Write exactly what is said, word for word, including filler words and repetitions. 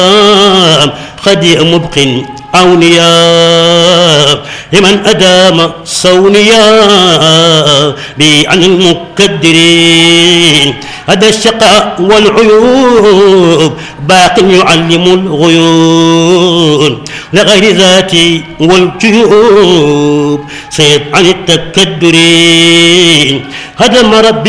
خدي مبق أولياء لمن أدام صونيا بي عن المكدرين هذا الشقاء والعيوب باق يعلم الغيوب لغير ذاتي والجيوب صيد عن التكدرين هدم ربي